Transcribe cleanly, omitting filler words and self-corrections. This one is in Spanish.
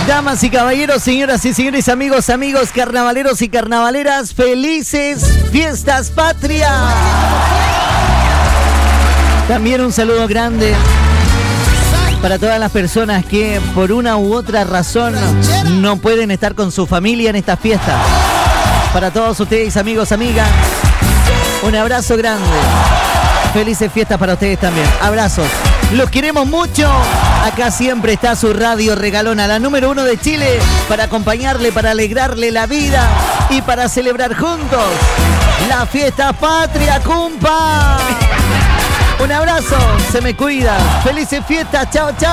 Damas y caballeros, señoras y señores, amigos, carnavaleros y carnavaleras, felices fiestas patrias. También un saludo grande para todas las personas que por una u otra razón no pueden estar con su familia en estas fiestas. Para todos ustedes, amigos, amigas, un abrazo grande. Felices fiestas para ustedes también. Abrazos. Los queremos mucho. Acá siempre está su radio regalona, la número 1 de Chile, para acompañarle, para alegrarle la vida y para celebrar juntos la fiesta patria, cumpa. Un abrazo, se me cuida. Felices fiestas, chao, chao.